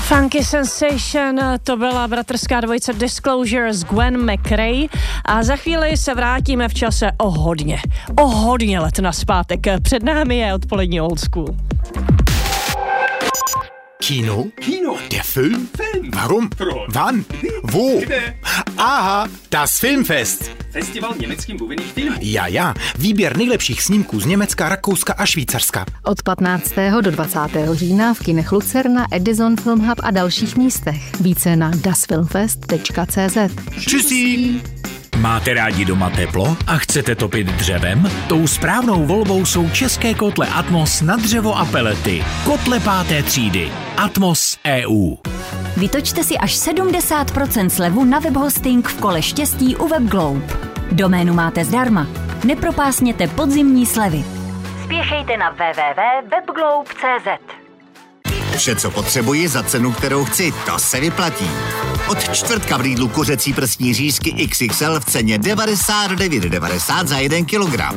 Funky Sensation, to byla bratrská dvojice Disclosure s Gwen McRae a za chvíli se vrátíme v čase o hodně let nazpátek. Před námi je odpolední Old School. Kino? Der Film? Warum? Proč? Wann? Wo? Kde? Aha, das Filmfest. Festival německých mluvených filmů. Ja. Výběr nejlepších snímků z Německa, Rakouska a Švýcarska. Od 15. do 20. října v kinech Lucerna, Edison Film Hub a dalších místech. Více na dasfilmfest.cz. Tschüssi. Máte rádi doma teplo a chcete topit dřevem? Tou správnou volbou jsou české kotle Atmos na dřevo a pelety. Kotle 5. třídy. Atmos EU. Vytočte si až 70% slevu na webhosting v kole štěstí u WebGlobe. Doménu máte zdarma. Nepropásněte podzimní slevy. Spěchejte na www.webglobe.cz. Vše, co potřebuji za cenu, kterou chci, to se vyplatí. Od čtvrtka v Lidlu kuřecí prsní řízky XXL v ceně 99,90 za 1 kilogram.